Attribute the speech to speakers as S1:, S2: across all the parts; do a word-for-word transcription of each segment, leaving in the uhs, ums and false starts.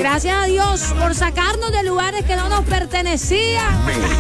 S1: Gracias a Dios por sacarnos de lugares que no nos pertenecían.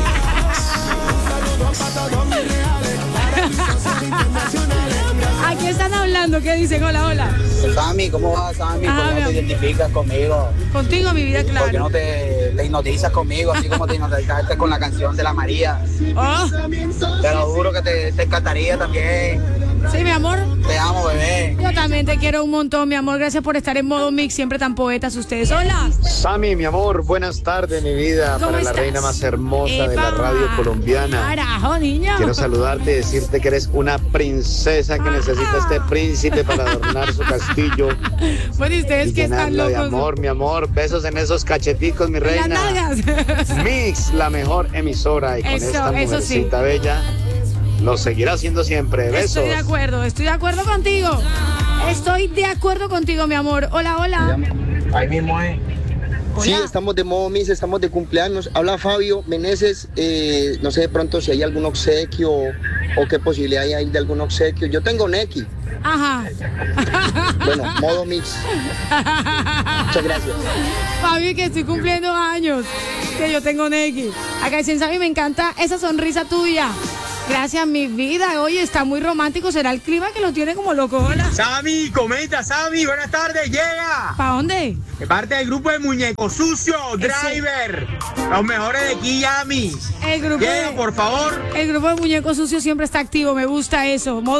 S1: Aquí están hablando, ¿qué dicen? Hola, hola.
S2: Sammy, ¿cómo vas, Sammy?
S1: Ajá,
S2: ¿Cómo
S1: mi
S2: te
S1: amor.
S2: identificas conmigo?
S1: Contigo, mi vida,
S2: ¿Por qué no
S1: claro.
S2: te, te hipnotizas conmigo, así como te hipnotizaste con la canción de la María?
S1: Oh,
S2: Te lo juro que te, te encantaría también.
S1: sí, mi amor.
S2: Te amo, bebé.
S1: Yo también te quiero un montón, mi amor. Gracias por estar en modo mix, siempre tan poetas ustedes. Hola.
S3: Sammy, mi amor, buenas tardes, mi vida,
S1: ¿Cómo
S3: para la
S1: estás?
S3: reina más hermosa de la
S1: Epa.
S3: radio colombiana.
S1: Carajo, niño.
S3: Quiero saludarte y decirte que eres una princesa que necesita este príncipe para adornar su castillo
S1: Bueno, y ustedes
S3: y
S1: que están
S3: llenarla de
S1: locos.
S3: amor, mi amor. Besos en esos cacheticos, mi
S1: En las
S3: reina.
S1: nalgas.
S3: Mix, la mejor emisora, y con
S1: Eso,
S3: esta
S1: eso sí.
S3: mujercita bella lo seguirá haciendo siempre. Besos.
S1: Estoy de acuerdo, estoy de acuerdo contigo. Estoy de acuerdo contigo, mi amor. Hola, hola.
S2: Ahí mismo es.
S4: Sí,
S1: Hola.
S4: estamos de modo Miss, estamos de cumpleaños. Habla Fabio Meneses, eh, no sé de pronto si hay algún obsequio o qué posibilidad hay de algún obsequio. Yo tengo Neki,
S1: Ajá.
S4: bueno, modo Mix. Muchas gracias.
S1: Fabi, que estoy cumpliendo años. Que yo tengo Neki. Acá dicen, Sammy, me encanta esa sonrisa tuya. Gracias, mi vida. Oye, está muy romántico. ¿Será el clima que lo tiene como loco? Hola.
S5: Sammy, comenta, Sammy, buenas tardes, llega.
S1: ¿Para dónde?
S5: De parte del grupo de Muñecos Sucio, Driver. Los mejores de Miami.
S1: El grupo
S5: Llega,
S1: de,
S5: por favor.
S1: el grupo de muñecos sucios siempre está activo. Me gusta eso. Modo